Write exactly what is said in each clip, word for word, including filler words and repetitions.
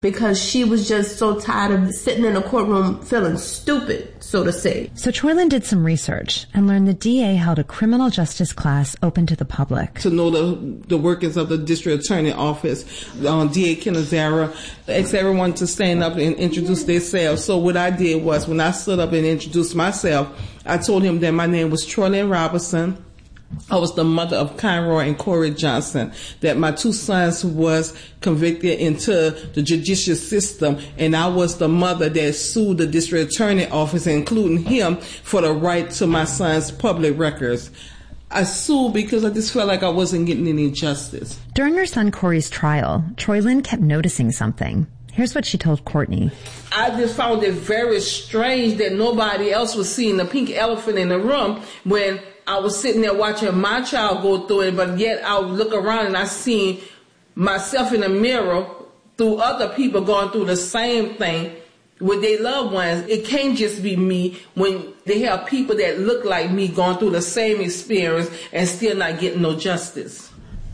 because she was just so tired of sitting in a courtroom feeling stupid, so to say. So Troyland did some research and learned the D A held a criminal justice class open to the public. To know the the workings of the district attorney office, um, D A Kinazara asked everyone to stand up and introduce themselves. So what I did was, when I stood up and introduced myself, I told him that my name was Troyland Robinson. I was the mother of Conroy and Corey Johnson, that my two sons was convicted into the judicial system, and I was the mother that sued the district attorney office, including him, for the right to my son's public records. I sued because I just felt like I wasn't getting any justice. During her son Corey's trial, Troyland kept noticing something. Here's what she told Courtney. I just found it very strange that nobody else was seeing the pink elephant in the room when I was sitting there watching my child go through it, but yet I would look around and I seen myself in the mirror through other people going through the same thing with their loved ones. It can't just be me when they have people that look like me going through the same experience and still not getting no justice.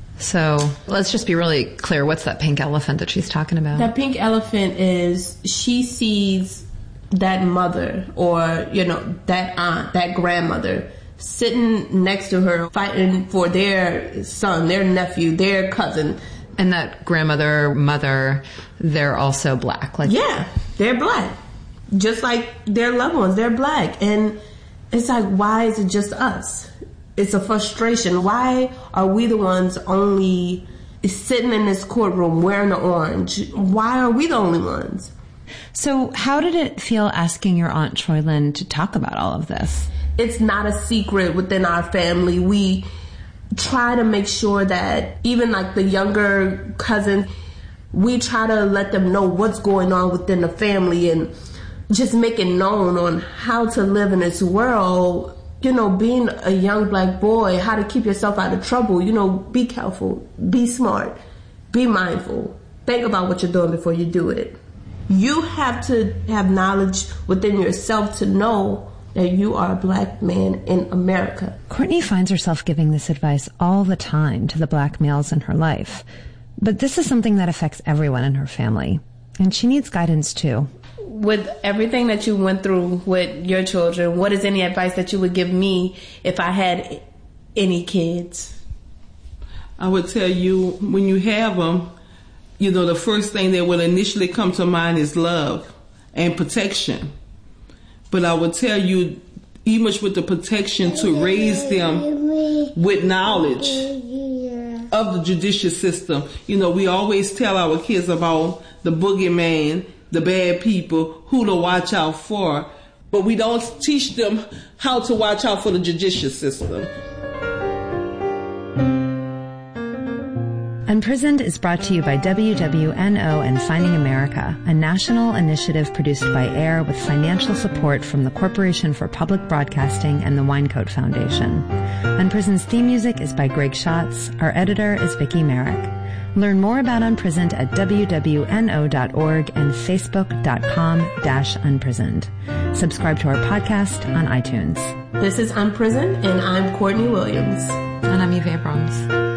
So let's just be really clear. What's that pink elephant that she's talking about? That pink elephant is she sees that mother or, you know, that aunt, that grandmother sitting next to her fighting for their son, their nephew, their cousin. And that grandmother, mother, they're also black. Like yeah, they're black. Just like their loved ones, they're black. And it's like, why is it just us? It's a frustration. Why are we the ones only sitting in this courtroom wearing the orange? Why are we the only ones? So how did it feel asking your Aunt Troyland to talk about all of this? It's not a secret within our family. We try to make sure that even like the younger cousin, we try to let them know what's going on within the family and just make it known on how to live in this world. You know, being a young black boy, how to keep yourself out of trouble. You know, be careful, be smart, be mindful. Think about what you're doing before you do it. You have to have knowledge within yourself to know that you are a black man in America. Courtney finds herself giving this advice all the time to the black males in her life. But this is something that affects everyone in her family. And she needs guidance too. With everything that you went through with your children, what is any advice that you would give me if I had any kids? I would tell you, when you have them, you know, the first thing that will initially come to mind is love and protection. But I would tell you, even with the protection, to raise them with knowledge of the judicial system. You know, we always tell our kids about the boogeyman, the bad people, who to watch out for, but we don't teach them how to watch out for the judicial system. Unprisoned is brought to you by W W N O and Finding America, a national initiative produced by AIR with financial support from the Corporation for Public Broadcasting and the Winecoat Foundation. Unprisoned's theme music is by Greg Schatz. Our editor is Vicki Merrick. Learn more about Unprisoned at W W N O dot org and Facebook.com dash Unprisoned. Subscribe to our podcast on iTunes. This is Unprisoned, and I'm Courtney Williams. And I'm Eve Abrams.